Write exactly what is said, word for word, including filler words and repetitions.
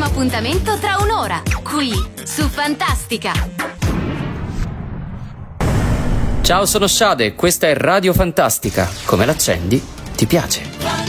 prossimo appuntamento tra un'ora, qui su Fantastica. Ciao, sono Shade, questa è Radio Fantastica. Come l'accendi? Ti piace?